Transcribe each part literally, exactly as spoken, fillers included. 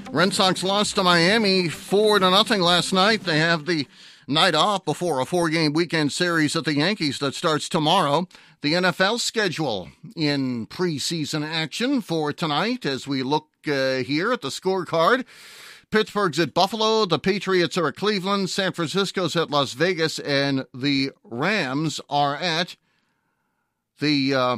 Red Sox lost to Miami four to nothing last night. They have the night off before a four-game weekend series at the Yankees that starts tomorrow. The N F L schedule in preseason action for tonight as we look uh, here at the scorecard. Pittsburgh's at Buffalo, the Patriots are at Cleveland, San Francisco's at Las Vegas, and the Rams are at the uh,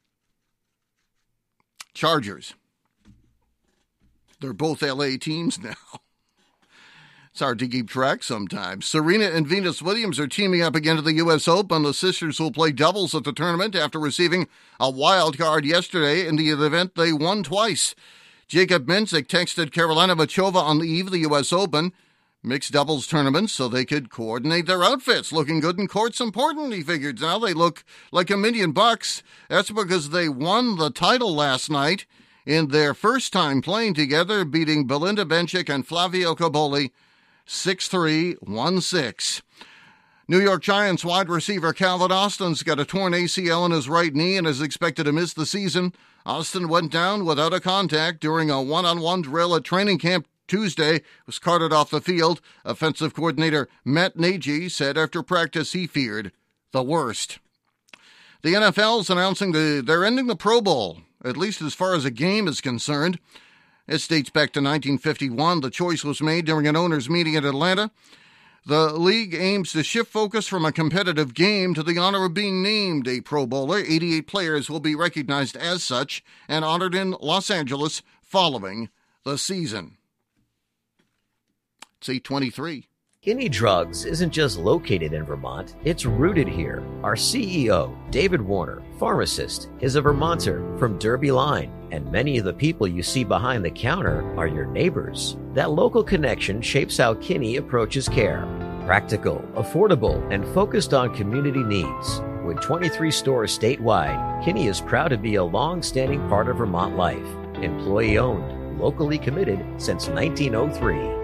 Chargers. They're both L A teams now. It's hard to keep track sometimes. Serena and Venus Williams are teaming up again at the U S Open. The sisters will play doubles at the tournament after receiving a wild card yesterday in the event they won twice. Jacob Mensik texted Carolina Muchova on the eve of the U S Open mixed doubles tournament so they could coordinate their outfits. Looking good in court's important, he figured. Now they look like a million bucks. That's because they won the title last night in their first time playing together, beating Belinda Bencic and Flavio Cobolli six three, one six. New York Giants wide receiver Calvin Austin's got a torn A C L in his right knee and is expected to miss the season. Austin went down without a contact during a one-on-one drill at training camp Tuesday, was carted off the field. Offensive coordinator Matt Nagy said after practice he feared the worst. The N F L's announcing the, they're ending the Pro Bowl, at least as far as a game is concerned. This dates back to nineteen fifty-one. The choice was made during an owners' meeting in Atlanta. The league aims to shift focus from a competitive game to the honor of being named a Pro Bowler. eighty-eight players will be recognized as such and honored in Los Angeles following the season. It's eight twenty-three. Kinney Drugs isn't just located in Vermont, it's rooted here. Our C E O, David Warner, pharmacist, is a Vermonter from Derby Line, and many of the people you see behind the counter are your neighbors. That local connection shapes how Kinney approaches care. Practical, affordable, and focused on community needs. With twenty-three stores statewide, Kinney is proud to be a long-standing part of Vermont life. Employee-owned, locally committed since nineteen oh three.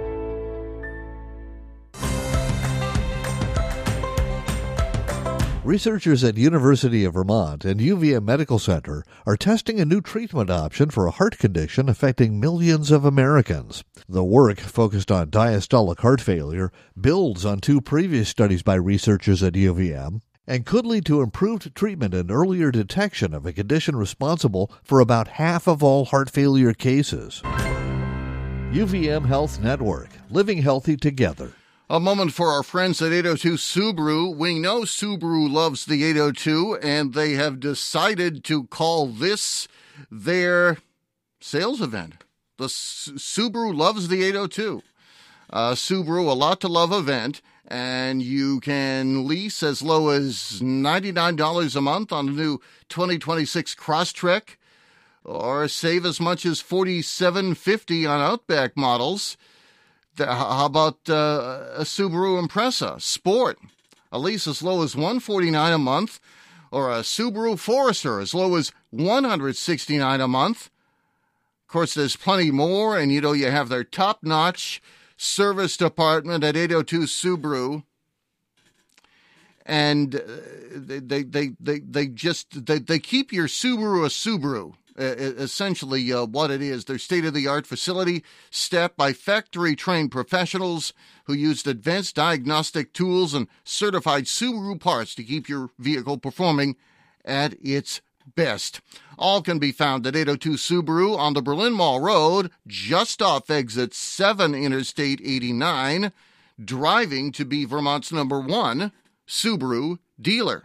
Researchers at University of Vermont and U V M Medical Center are testing a new treatment option for a heart condition affecting millions of Americans. The work, focused on diastolic heart failure, builds on two previous studies by researchers at U V M and could lead to improved treatment and earlier detection of a condition responsible for about half of all heart failure cases. U V M Health Network, living healthy together. A moment for our friends at eight oh two Subaru. We know Subaru loves the eight oh two, and they have decided to call this their sales event. The S- Subaru loves the eight oh two. Uh, Subaru, a lot to love event, and you can lease as low as ninety-nine dollars a month on the new twenty twenty-six Crosstrek, or save as much as forty-seven fifty on Outback models. How about uh, a Subaru Impreza Sport? A lease as low as one hundred forty-nine dollars a month, or a Subaru Forester as low as one hundred sixty-nine dollars a month. Of course, there's plenty more, and you know you have their top-notch service department at eight oh two Subaru, and uh, they, they they they they just they they keep your Subaru a Subaru. Uh, essentially uh, what it is. Their state-of-the-art facility, staffed by factory-trained professionals who used advanced diagnostic tools and certified Subaru parts to keep your vehicle performing at its best. All can be found at eight oh two Subaru on the Berlin Mall Road, just off exit seven Interstate eighty-nine, driving to be Vermont's number one Subaru dealer.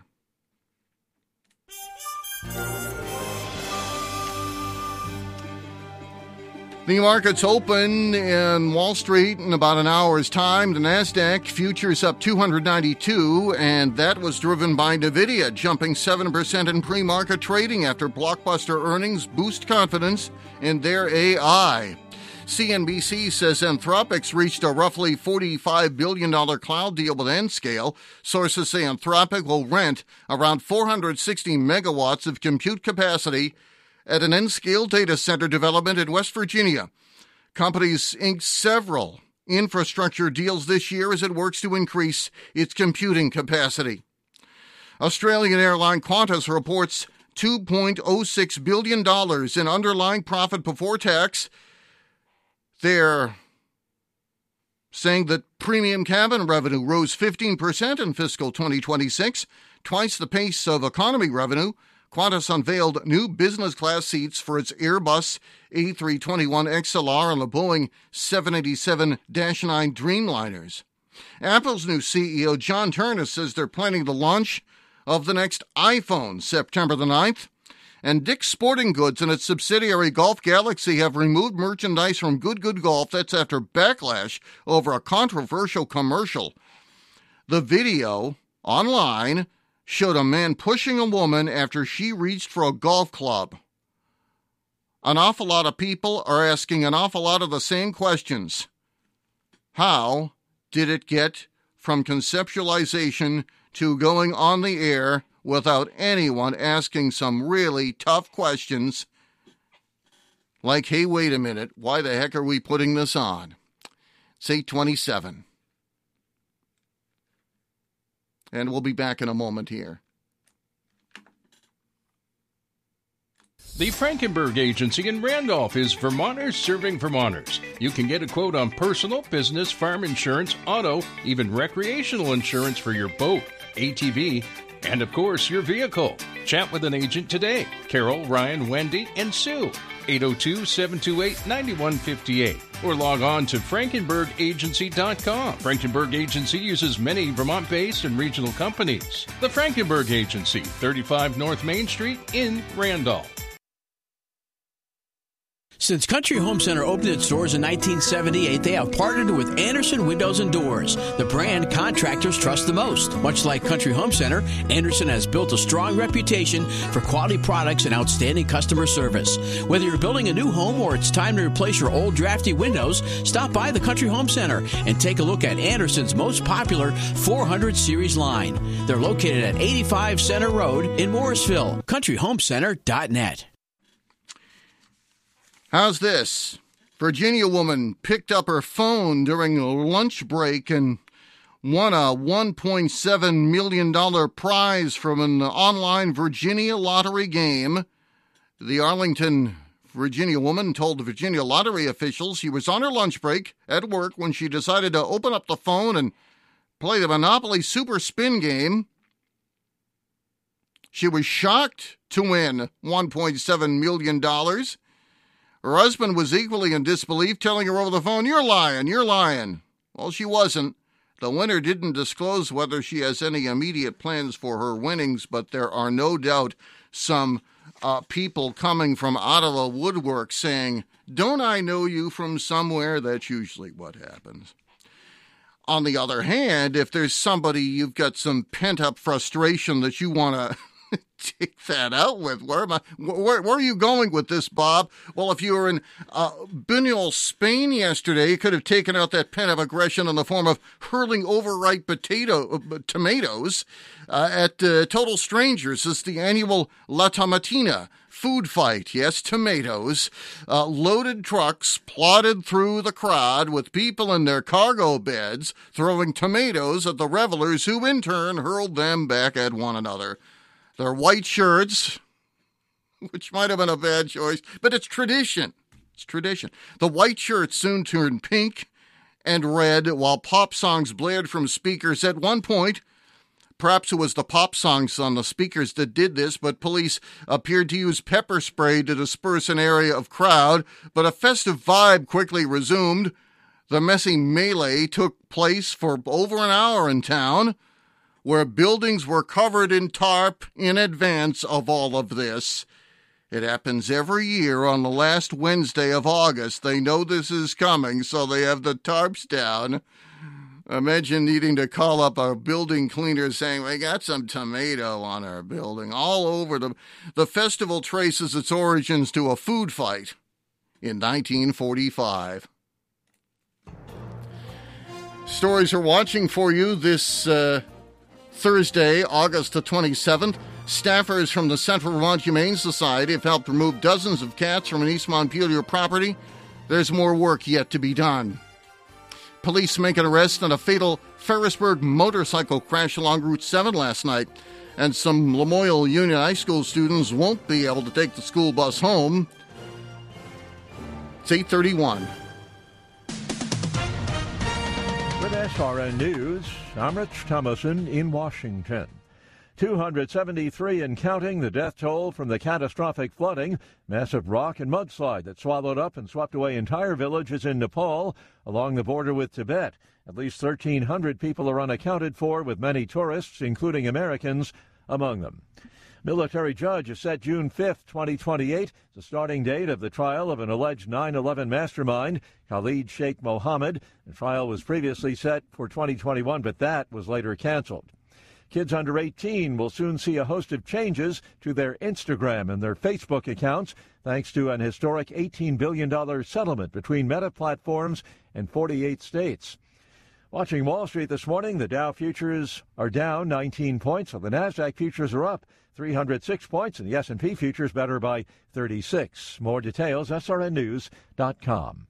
The markets open in Wall Street in about an hour's time. The NASDAQ futures up two hundred ninety-two, and that was driven by NVIDIA, jumping seven percent in pre-market trading after blockbuster earnings boost confidence in their A I. C N B C says Anthropic's reached a roughly forty-five billion dollars cloud deal with Nscale. Sources say Anthropic will rent around four hundred sixty megawatts of compute capacity at an Nscale data center development in West Virginia. Companies inked several infrastructure deals this year as it works to increase its computing capacity. Australian airline Qantas reports two point oh six billion dollars in underlying profit before tax, They're saying that premium cabin revenue rose fifteen percent in fiscal twenty twenty-six, twice the pace of economy revenue. Qantas unveiled new business class seats for its Airbus A three twenty-one X L R and the Boeing seven eighty-seven dash nine Dreamliners. Apple's new C E O, John Ternus, says they're planning the launch of the next iPhone September the ninth. And Dick's Sporting Goods and its subsidiary Golf Galaxy have removed merchandise from Good Good Golf. That's after backlash over a controversial commercial. The video online showed a man pushing a woman after she reached for a golf club. An awful lot of people are asking an awful lot of the same questions. How did it get from conceptualization to going on the air without anyone asking some really tough questions like, hey, wait a minute, why the heck are we putting this on? It's eight twenty-seven. And we'll be back in a moment here. The Frankenberg Agency in Randolph is Vermonters serving Vermonters. You can get a quote on personal, business, farm insurance, auto, even recreational insurance for your boat, A T V, and of course your vehicle. Chat with an agent today. Carol, Ryan, Wendy, and Sue. eight oh two, seven two eight, nine one five eight. Or log on to frankenberg agency dot com. Frankenberg Agency uses many Vermont-based and regional companies. The Frankenberg Agency, thirty-five North Main Street in Randolph. Since Country Home Center opened its doors in nineteen seventy-eight, they have partnered with Anderson Windows and Doors, the brand contractors trust the most. Much like Country Home Center, Anderson has built a strong reputation for quality products and outstanding customer service. Whether you're building a new home or it's time to replace your old drafty windows, stop by the Country Home Center and take a look at Anderson's most popular four hundred series line. They're located at eighty-five Center Road in Morrisville. country home center dot net. How's this? Virginia woman picked up her phone during a lunch break and won a one point seven million dollars prize from an online Virginia lottery game. The Arlington, Virginia woman told the Virginia lottery officials she was on her lunch break at work when she decided to open up the phone and play the Monopoly Super Spin game. She was shocked to win one point seven million dollars. Her husband was equally in disbelief, telling her over the phone, "You're lying, you're lying." Well, she wasn't. The winner didn't disclose whether she has any immediate plans for her winnings, but there are no doubt some uh, people coming from out of the woodwork saying, "Don't I know you from somewhere?" That's usually what happens. On the other hand, if there's somebody you've got some pent-up frustration that you want to take that out with. Where am I? Where, where are you going with this, Bob? Well, if you were in uh, Buñol, Spain yesterday, you could have taken out that pent of aggression in the form of hurling overripe potato uh, tomatoes uh, at uh, total strangers. It's the annual La Tomatina food fight. Yes, tomatoes. Uh, loaded trucks plodded through the crowd with people in their cargo beds throwing tomatoes at the revelers, who in turn hurled them back at one another. Their white shirts, which might have been a bad choice, but it's tradition. It's tradition. The white shirts soon turned pink and red while pop songs blared from speakers. At one point, perhaps it was the pop songs on the speakers that did this, but police appeared to use pepper spray to disperse an area of crowd, but a festive vibe quickly resumed. The messy melee took place for over an hour in town, where buildings were covered in tarp in advance of all of this. It happens every year on the last Wednesday of August. They know this is coming, so they have the tarps down. Imagine needing to call up a building cleaner saying, "We got some tomato on our building," all over the... The festival traces its origins to a food fight in nineteen forty-five. Stories are watching for you this... Uh, Thursday, August the twenty-seventh, staffers from the Central Vermont Humane Society have helped remove dozens of cats from an East Montpelier property. There's more work yet to be done. Police make an arrest on a fatal Ferrisburg motorcycle crash along Route seven last night, and some Lamoille Union High School students won't be able to take the school bus home. It's eight thirty-one. With S R N News, I'm Rich Thomason in Washington. two hundred seventy-three and counting the death toll from the catastrophic flooding, massive rock and mudslide that swallowed up and swept away entire villages in Nepal along the border with Tibet. At least thirteen hundred people are unaccounted for, with many tourists, including Americans, among them. Military judge has set June fifth, twenty twenty-eight, the starting date of the trial of an alleged nine eleven mastermind, Khalid Sheikh Mohammed. The trial was previously set for twenty twenty-one, but that was later canceled. Kids under eighteen will soon see a host of changes to their Instagram and their Facebook accounts, thanks to an historic eighteen billion dollars settlement between Meta platforms and forty-eight states. Watching Wall Street this morning, the Dow futures are down nineteen points, while the NASDAQ futures are up three hundred six points, and the S and P futures better by thirty-six. More details, S R N news dot com.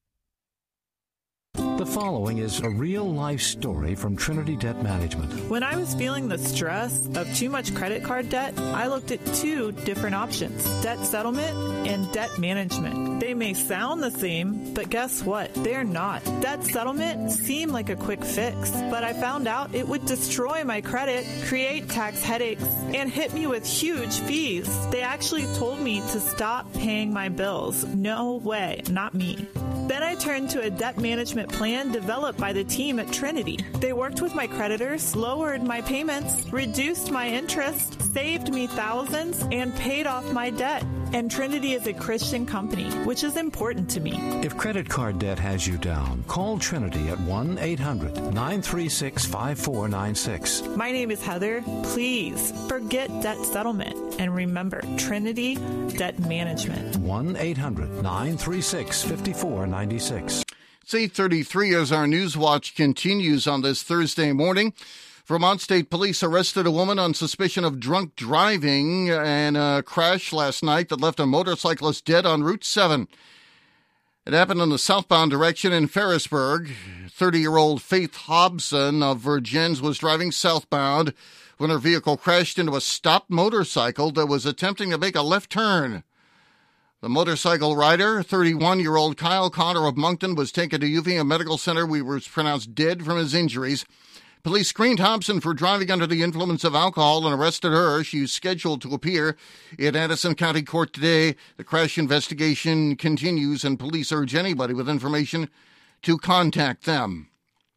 The following is a real-life story from Trinity Debt Management. When I was feeling the stress of too much credit card debt, I looked at two different options, debt settlement and debt management. They may sound the same, but guess what? They're not. Debt settlement seemed like a quick fix, but I found out it would destroy my credit, create tax headaches, and hit me with huge fees. They actually told me to stop paying my bills. No way, not me. Then I turned to a debt management plan developed by the team at Trinity. They worked with my creditors, lowered my payments, reduced my interest, saved me thousands, and paid off my debt. And Trinity is a Christian company, which is important to me. If credit card debt has you down, call Trinity at one eight hundred nine three six five four nine six. My name is Heather. Please forget debt settlement and remember Trinity Debt Management. one eight hundred nine three six five four nine six. It's eight thirty-three as our News Watch continues on this Thursday morning. Vermont State Police arrested a woman on suspicion of drunk driving and a crash last night that left a motorcyclist dead on Route seven. It happened in the southbound direction in Ferrisburg. thirty-year-old Faith Hobson of Virgins was driving southbound when her vehicle crashed into a stopped motorcycle that was attempting to make a left turn. The motorcycle rider, thirty-one-year-old Kyle Connor of Moncton, was taken to U V A Medical Center where he was pronounced dead from his injuries. Police screened Hobson for driving under the influence of alcohol and arrested her. She's scheduled to appear in Addison County Court today. The crash investigation continues, and police urge anybody with information to contact them.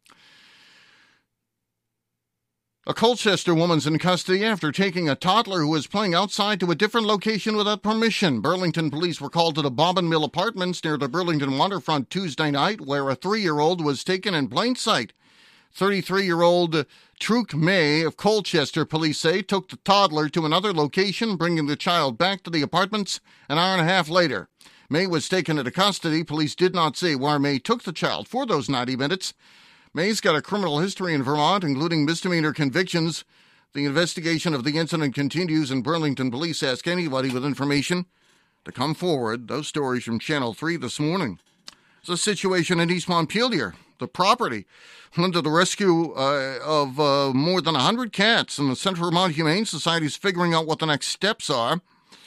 A Colchester woman's in custody after taking a toddler who was playing outside to a different location without permission. Burlington police were called to the Bobbin Mill Apartments near the Burlington waterfront Tuesday night, where a three-year-old was taken in plain sight. thirty-three-year-old Truk May of Colchester, police say, took the toddler to another location, bringing the child back to the apartments an hour and a half later. May was taken into custody. Police did not say where May took the child for those ninety minutes. May's got a criminal history in Vermont, including misdemeanor convictions. The investigation of the incident continues, and Burlington police ask anybody with information to come forward. Those stories from Channel three this morning. There's a situation in East Montpelier. The property led to the rescue uh, of uh, more than one hundred cats, and the Central Vermont Humane Society is figuring out what the next steps are.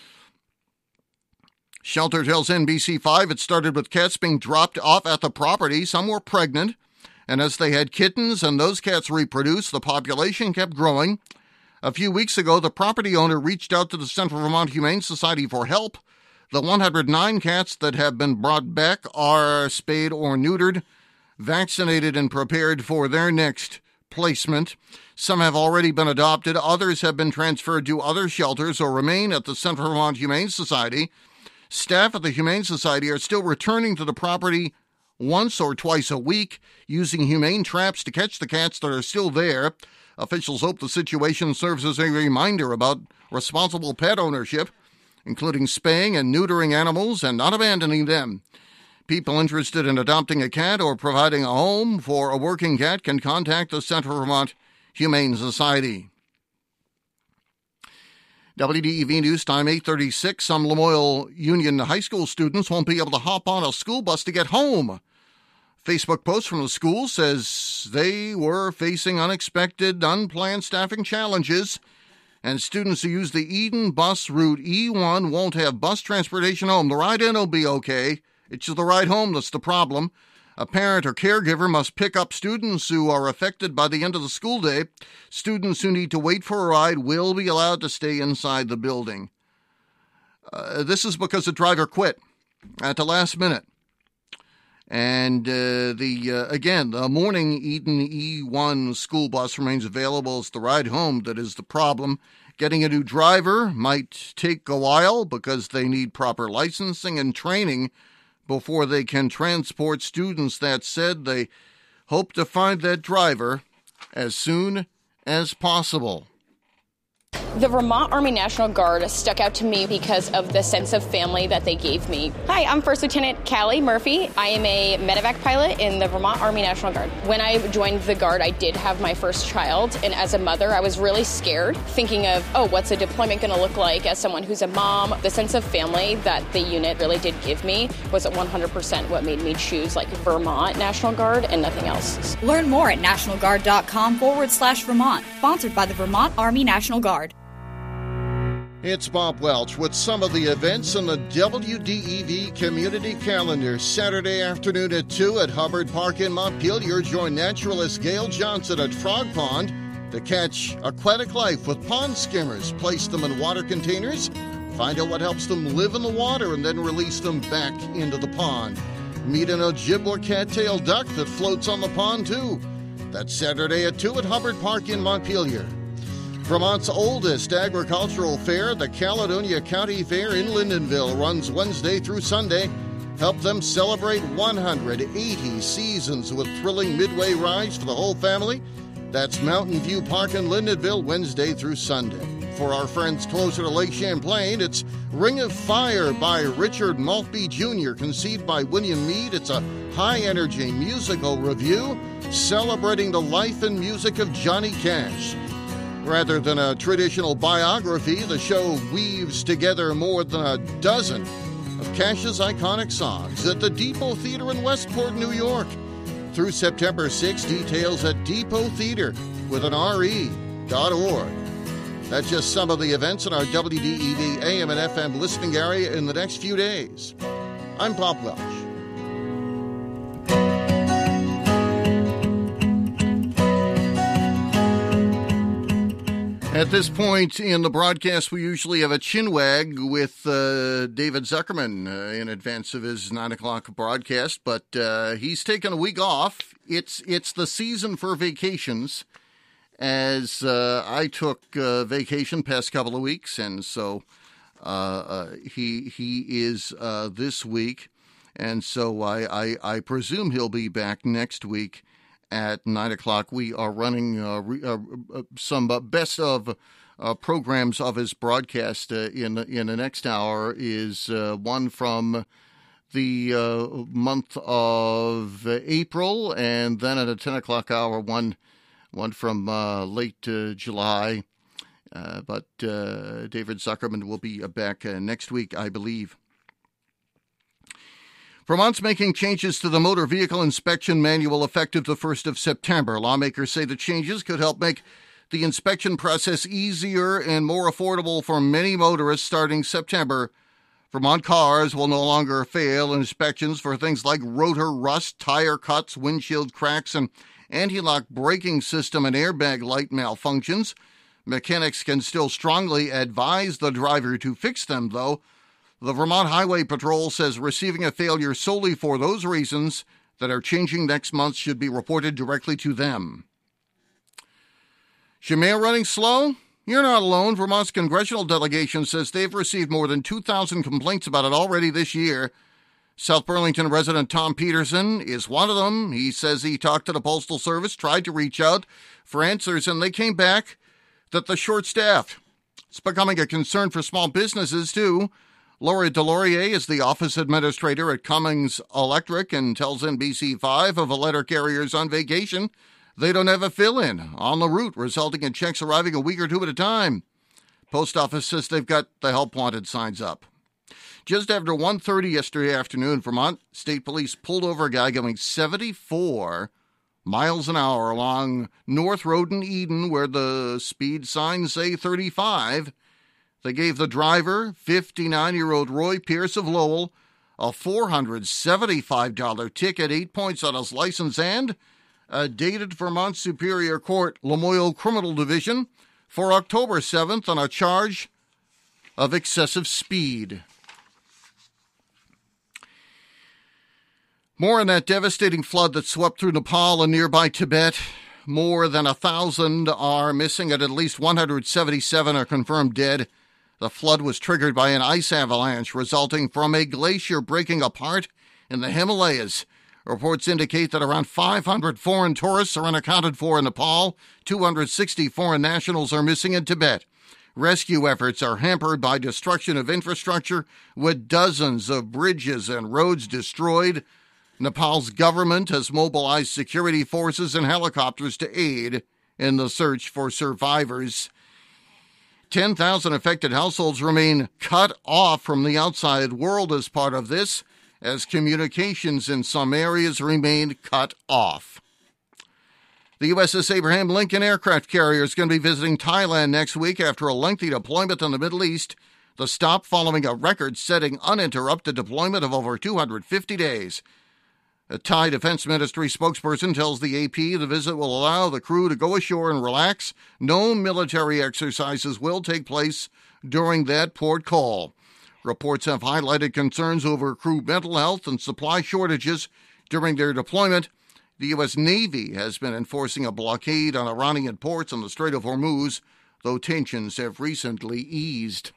Shelter tells N B C five it started with cats being dropped off at the property. Some were pregnant, and as they had kittens and those cats reproduced, the population kept growing. A few weeks ago, the property owner reached out to the Central Vermont Humane Society for help. The one hundred nine cats that have been brought back are spayed or neutered, vaccinated, and prepared for their next placement. Some have already been adopted. Others have been transferred to other shelters or remain at the Central Vermont Humane Society. Staff at the Humane Society are still returning to the property once or twice a week, using humane traps to catch the cats that are still there. Officials hope the situation serves as a reminder about responsible pet ownership, including spaying and neutering animals and not abandoning them. People interested in adopting a cat or providing a home for a working cat can contact the Central Vermont Humane Society. W D E V News Time, eight thirty-six. Some Lamoille Union High School students won't be able to hop on a school bus to get home. Facebook post from the school says they were facing unexpected, unplanned staffing challenges, and students who use the Eden bus route E one won't have bus transportation home. The ride in will be okay. It's just the ride home that's the problem. A parent or caregiver must pick up students who are affected by the end of the school day. Students who need to wait for a ride will be allowed to stay inside the building. Uh, this is because the driver quit at the last minute. And uh, the uh, again, the morning Eden E one school bus remains available. It's the ride home that is the problem. Getting a new driver might take a while because they need proper licensing and training before they can transport students. That said, they hope to find that driver as soon as possible. The Vermont Army National Guard stuck out to me because of the sense of family that they gave me. Hi, I'm First Lieutenant Callie Murphy. I am a medevac pilot in the Vermont Army National Guard. When I joined the Guard, I did have my first child, and as a mother, I was really scared, thinking of, oh, what's a deployment going to look like as someone who's a mom? The sense of family that the unit really did give me was one hundred percent what made me choose, like, Vermont National Guard and nothing else. Learn more at nationalguard.com forward slash Vermont, sponsored by the Vermont Army National Guard. It's Bob Welch with some of the events on the W D E V community calendar. Saturday afternoon at two at Hubbard Park in Montpelier. Join naturalist Gail Johnson at Frog Pond to catch aquatic life with pond skimmers. Place them in water containers, find out what helps them live in the water, and then release them back into the pond. Meet an Ojibwa cattail duck that floats on the pond, too. That's Saturday at two at Hubbard Park in Montpelier. Vermont's oldest agricultural fair, the Caledonia County Fair in Lyndonville, runs Wednesday through Sunday. Help them celebrate one hundred eighty seasons with thrilling midway rides for the whole family. That's Mountain View Park in Lyndonville, Wednesday through Sunday. For our friends closer to Lake Champlain, it's Ring of Fire by Richard Maltby Junior, conceived by William Meade. It's a high-energy musical review celebrating the life and music of Johnny Cash. Rather than a traditional biography, the show weaves together more than a dozen of Cash's iconic songs at the Depot Theater in Westport, New York. Through September sixth, details at depot theater with an R E dot org. That's just some of the events in our W D E V A M and F M listening area in the next few days. I'm Bob Welch. At this point in the broadcast, we usually have a chinwag with uh, David Zuckerman uh, in advance of his nine o'clock broadcast, but uh, he's taken a week off. It's it's the season for vacations, as uh, I took uh, vacation past couple of weeks, and so uh, uh, he he is uh, this week, and so I, I, I presume he'll be back next week. At nine o'clock, we are running uh, re, uh, some uh, best of uh, programs of his broadcast. Uh, in in the next hour is uh, one from the uh, month of April, and then at a ten o'clock hour, one one from uh, late uh, July. Uh, but uh, David Zuckerman will be back uh, next week, I believe. Vermont's making changes to the motor vehicle inspection manual effective the first of September. Lawmakers say the changes could help make the inspection process easier and more affordable for many motorists starting September. Vermont cars will no longer fail inspections for things like rotor rust, tire cuts, windshield cracks, and anti-lock braking system and airbag light malfunctions. Mechanics can still strongly advise the driver to fix them, though. The Vermont Highway Patrol says receiving a failure solely for those reasons that are changing next month should be reported directly to them. Is your mail running slow? You're not alone. Vermont's congressional delegation says they've received more than two thousand complaints about it already this year. South Burlington resident Tom Peterson is one of them. He says he talked to the Postal Service, tried to reach out for answers, and they came back that they're short-staffed. It's becoming a concern for small businesses, too. Laura Delorier is the office administrator at Cummins Electric and tells N B C five of a letter carriers on vacation they don't have a fill-in on the route, resulting in checks arriving a week or two at a time. Post office says they've got the help wanted signs up. Just after one thirty yesterday afternoon, Vermont State Police pulled over a guy going seventy-four miles an hour along North Road in Eden, where the speed signs say thirty-five. They gave the driver, fifty-nine-year-old Roy Pierce of Lowell, a four hundred seventy-five dollars ticket, eight points on his license, and a dated Vermont Superior Court Lamoille Criminal Division for October seventh on a charge of excessive speed. More on that devastating flood that swept through Nepal and nearby Tibet. More than a thousand are missing, and at least one hundred seventy-seven are confirmed dead. The flood was triggered by an ice avalanche resulting from a glacier breaking apart in the Himalayas. Reports indicate that around five hundred foreign tourists are unaccounted for in Nepal. two hundred sixty foreign nationals are missing in Tibet. Rescue efforts are hampered by destruction of infrastructure, with dozens of bridges and roads destroyed. Nepal's government has mobilized security forces and helicopters to aid in the search for survivors. ten thousand affected households remain cut off from the outside world as part of this, as communications in some areas remain cut off. The U S S Abraham Lincoln aircraft carrier is going to be visiting Thailand next week after a lengthy deployment in the Middle East. The stop following a record-setting uninterrupted deployment of over two hundred fifty days. A Thai Defense Ministry spokesperson tells the A P the visit will allow the crew to go ashore and relax. No military exercises will take place during that port call. Reports have highlighted concerns over crew mental health and supply shortages during their deployment. The U S Navy has been enforcing a blockade on Iranian ports on the Strait of Hormuz, though tensions have recently eased.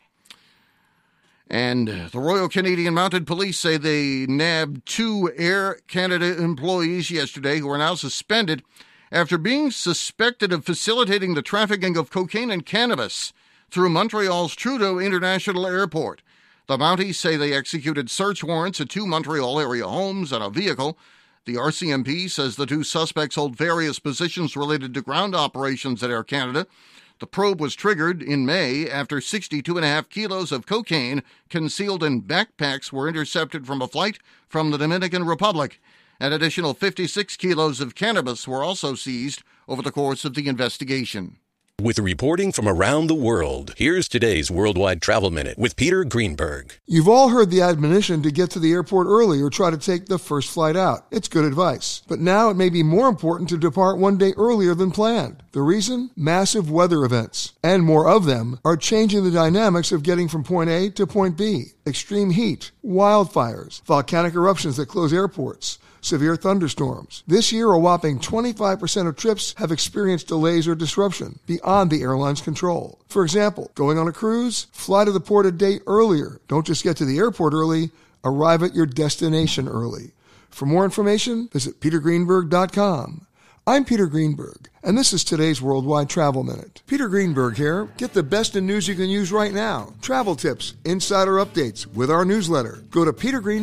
And the Royal Canadian Mounted Police say they nabbed two Air Canada employees yesterday who are now suspended after being suspected of facilitating the trafficking of cocaine and cannabis through Montreal's Trudeau International Airport. The Mounties say they executed search warrants at two Montreal area homes and a vehicle. The R C M P says the two suspects hold various positions related to ground operations at Air Canada. The probe was triggered in May after sixty-two point five kilos of cocaine concealed in backpacks were intercepted from a flight from the Dominican Republic. An additional fifty-six kilos of cannabis were also seized over the course of the investigation. With reporting from around the world, here's today's Worldwide Travel Minute with Peter Greenberg. You've all heard the admonition to get to the airport early or try to take the first flight out. It's good advice. But now it may be more important to depart one day earlier than planned. The reason? Massive weather events, and more of them, are changing the dynamics of getting from point A to point B. Extreme heat, wildfires, volcanic eruptions that close airports, severe thunderstorms. This year, a whopping twenty-five percent of trips have experienced delays or disruption beyond the airline's control. For example, going on a cruise, fly to the port a day earlier. Don't just get to the airport early, arrive at your destination early. For more information, visit peter greenberg dot com. I'm Peter Greenberg, and this is today's Worldwide Travel Minute. Peter Greenberg here. Get the best in news you can use right now. Travel tips, insider updates with our newsletter. Go to peter greenberg